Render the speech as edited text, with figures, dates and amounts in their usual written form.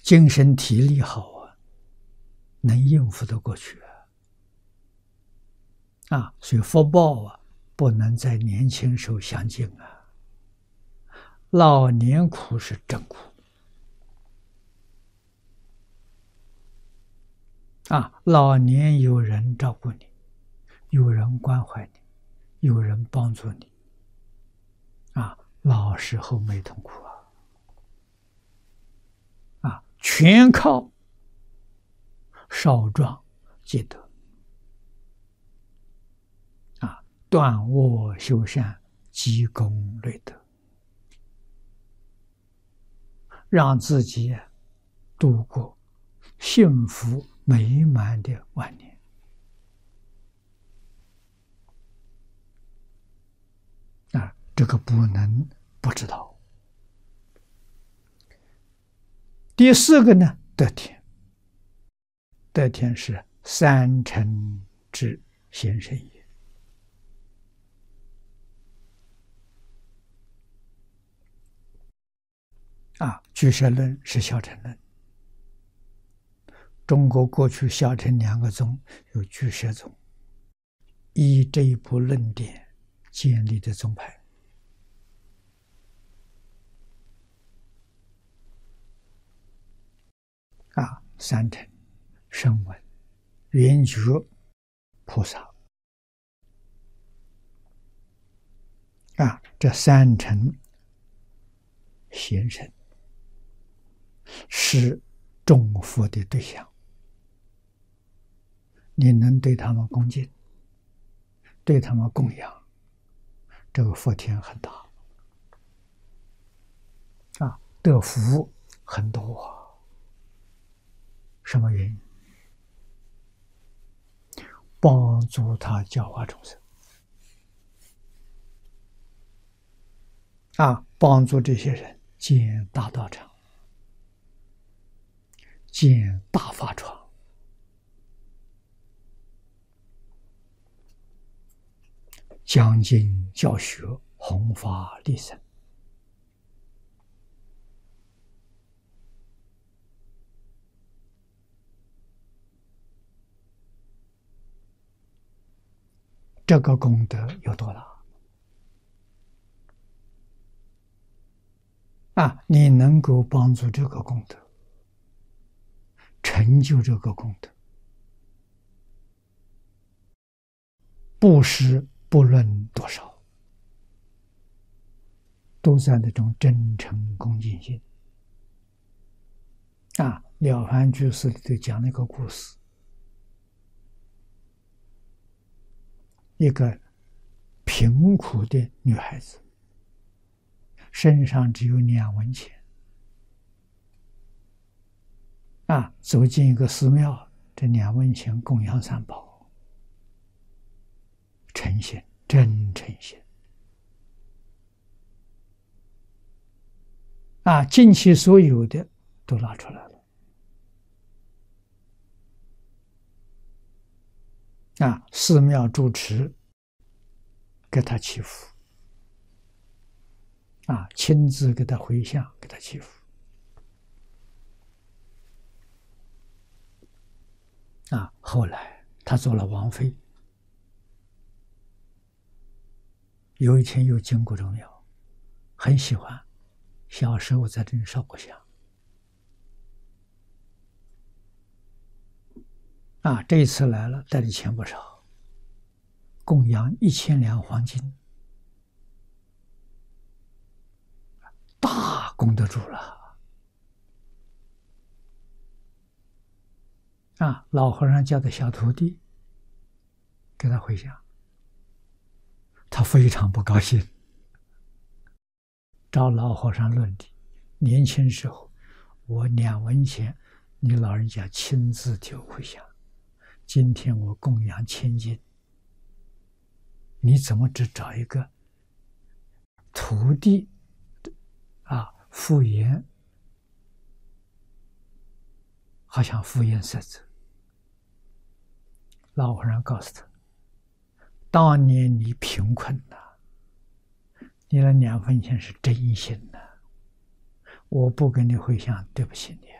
精神体力好啊，能应付得过去所以福报不能在年轻时候享尽老年苦是真苦老年有人照顾你，有人关怀你，有人帮助你老时候没痛苦全靠少壮积德断恶修善，积功累德，让自己度过幸福美满的晚年这个不能不知道。第四个呢，得天。得天是三乘之先生也俱舍论是小乘论。中国过去小乘两个宗有俱舍宗，依这一部论点建立的宗派三乘声闻、缘觉、菩萨这三乘贤圣是众佛的对象，你能对他们恭敬，对他们供养，这个福田很大得福很多什么原因？帮助他教化众生帮助这些人建大道场，建大法床，讲经教学，弘法利生这个功德有多大你能够帮助这个功德，成就这个功德，布施不论多少，都在那种真诚恭敬心了凡居士里头讲那个故事，一个贫苦的女孩子，身上只有2文钱走进一个寺庙，这2文钱供养三宝，诚心，真诚心尽其所有的都拿出来了寺庙住持给他祈福亲自给他回向，给他祈福后来他做了王妃，有一天又经过这庙，很喜欢，小时候在这里烧过香这一次来了，带的钱不少，供养1000两黄金，大功德主了老和尚叫的小徒弟给他回向，他非常不高兴，找老和尚论理，年轻时候我2文钱你老人家亲自替我回向，今天我供养1000斤，你怎么只找一个徒弟敷衍，好像敷衍塞责。老和尚告诉他，当年你贫困你那2分钱是真心我不跟你回向，对不起你